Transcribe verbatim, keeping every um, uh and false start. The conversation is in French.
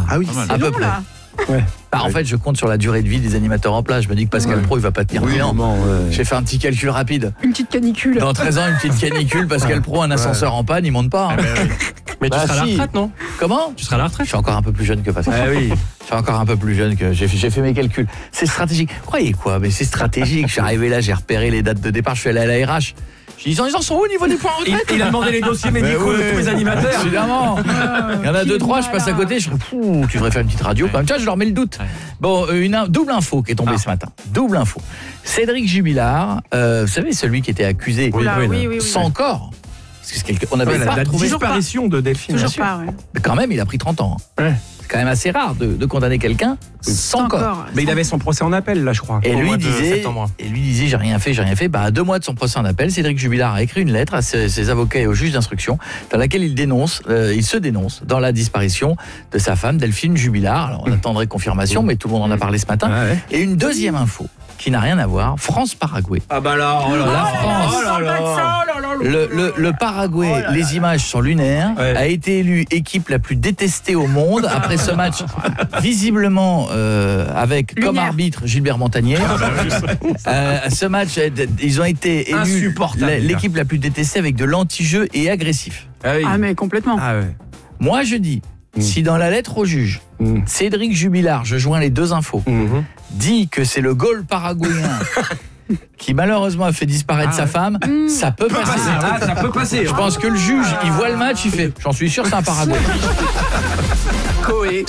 Ah oui, c'est à peu long, près. là. Ouais. Bah, en Ouais. fait, je compte sur la durée de vie des animateurs en place. Je me dis que Pascal Ouais. Praud, il va pas tenir Oui, mille ans. maman, ouais. J'ai fait un petit calcul rapide. Une petite canicule. Dans treize ans, une petite canicule, Pascal Praud, un ascenseur en panne, il monte pas. hein. Ah, ben oui. Mais Bah, tu seras à la si. retraite, non? Comment Tu seras à la Je retraite? suis encore un peu plus jeune que Pascal. Ah oui. Je suis encore un peu plus jeune que j'ai fait, j'ai fait mes calculs. C'est stratégique. Croyez quoi? Mais c'est stratégique. Je suis arrivé là, j'ai repéré les dates de départ. Je suis allé à la R H. Je dis, ils en, ils en sont où au niveau des points Il, retraite? il a demandé les dossiers médicaux Mais de ouais. tous les animateurs. Évidemment. Il y en a deux, trois, je passe à côté, je fais, Pouh, tu devrais faire une petite radio quand même. Tiens, je leur mets le doute. Ouais. Bon, euh, une in- double info qui est tombée Ah. ce matin. Double info. Cédric Jubilard, euh, vous savez, celui qui était accusé Oula, oui, oui, oui. sans corps. Parce que c'est quelque- on n'avait Ouais, pas la, la trouvé. disparition de Delphine. Toujours bien sûr. pas, ouais. Mais quand même, il a pris trente ans. hein. Ouais. C'est quand même assez rare de, de condamner quelqu'un sans corps. Encore. Mais il avait son procès en appel, là, je crois. Et au lui mois de disait, septembre. et lui disait, j'ai rien fait, j'ai rien fait. Bah, à deux mois de son procès en appel, Cédric Jubilard a écrit une lettre à ses, ses avocats et au juge d'instruction, dans laquelle il dénonce, euh, il se dénonce dans la disparition de sa femme Delphine Jubilard. Alors, on attendrait confirmation, mais tout le monde en a parlé ce matin. Ah ouais. Et une deuxième info qui n'a rien à voir, France-Paraguay. Ah bah là, oh là La là, France. oh là là. Le, le, le Paraguay, les images sont lunaires, Ouais. a été élu équipe la plus détestée au monde après ce match, visiblement euh, avec comme Lunaire. arbitre Gilbert Montagnier. Euh, ce match, euh, ils ont été élus Insupportable, la- les gars. l'équipe la plus détestée avec de l'anti-jeu et agressif. Ah oui. Ah, mais complètement. Ah ouais. Moi, je dis, Mm. si dans la lettre au juge, Mm. Cédric Jubilard, je joins les deux infos, Mhm. dit que c'est le goal paraguayen qui malheureusement a fait disparaître Ah sa ouais. femme, ça peut passer. Ah, ça peut passer. Je pense que le juge, il voit le match, il fait, j'en suis sûr, c'est un Paraguay. Coé.